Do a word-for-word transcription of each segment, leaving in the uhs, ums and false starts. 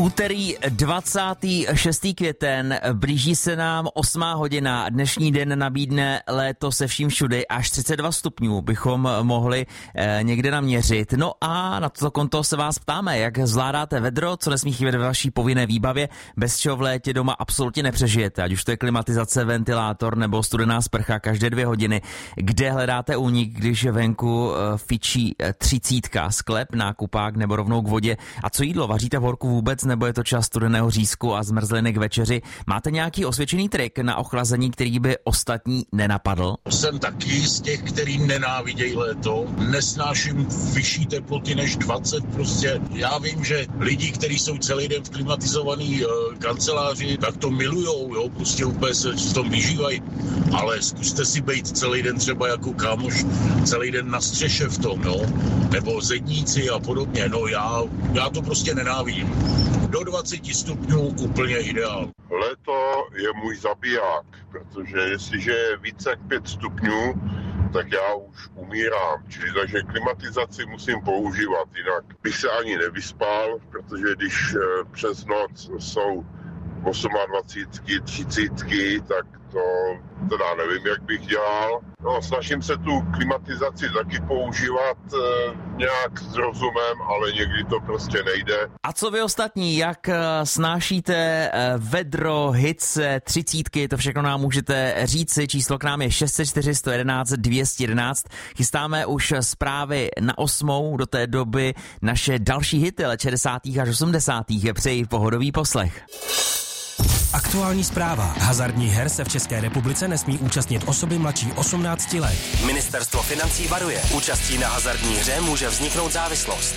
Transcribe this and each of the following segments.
Úterý dvacátý šestý květen, blíží se nám osmá hodina, dnešní den nabídne léto se vším všudy, až třicet dva stupňů bychom mohli eh, někde naměřit. No a na toto konto se vás ptáme, jak zvládáte vedro, co nesmí chybět ve vaší povinné výbavě, bez čeho v létě doma absolutně nepřežijete, ať už to je klimatizace, ventilátor nebo studená sprcha každé dvě hodiny, kde hledáte únik, když venku eh, fičí třicítka, sklep, nákupák nebo rovnou k vodě. A co jídlo, vaříte v horku vůbec, nebo je to čas studeného řízku a zmrzliny k večeři? Máte nějaký osvědčený trik na ochlazení, který by ostatní nenapadl? Jsem taky z těch, který nenávidějí léto. Nesnáším vyšší teploty než dvacet prostě. Já vím, že lidi, kteří jsou celý den v klimatizovaný uh, kanceláři, tak to milujou, jo, prostě úplně se v tom vyžívají. Ale zkuste si být celý den třeba jako kámoš, celý den na střeše v tom, no. Nebo zedníci a podobně. No já, já to prostě nenávidím. Do dvacet stupňů úplně ideál. Léto je můj zabiják, protože jestliže je více jak pět stupňů, tak já už umírám. Čili takže klimatizaci musím používat, jinak bych se ani nevyspal, protože když přes noc jsou osmadvacítky, třicítky, tak to teda nevím, jak bych dělal. No, snažím se tu klimatizaci taky používat e, nějak s rozumem, ale někdy to prostě nejde. A co vy ostatní, jak snášíte e, vedro, hice, třicítky, to všechno nám můžete říci. Číslo k nám je šest set čtyři, sto jedenáct, dvě stě jedenáct. Chystáme už zprávy na osmou, do té doby naše další hity let šedesátých až osmdesátých. Přeji pohodový poslech. Aktuální zpráva. Hazardních her se v České republice nesmí účastnit osoby mladší osmnácti let. Ministerstvo financí varuje. Účastí na hazardní hře může vzniknout závislost.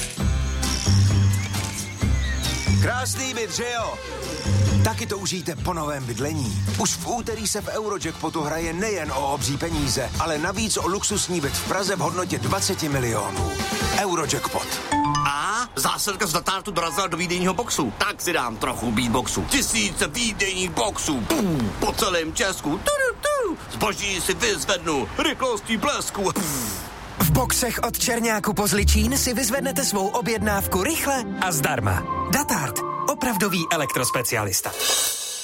Krásný byt, že jo? Taky to užijte po novém bydlení. Už v úterý se v Eurojackpotu hraje nejen o obří peníze, ale navíc o luxusní byt v Praze v hodnotě dvacet milionů. Eurojackpot. A zásilka z Datartu dorazila do výdejního boxu. Tak si dám trochu beatboxu. Tisíce výdejních boxů. Pum, po celém Česku. Tu, tu, tu. Zboží si vyzvednu. Rychlostí blesku. V boxech od Černáku po Zličín si vyzvednete svou objednávku rychle a zdarma. Datart. Opravdový elektrospecialista.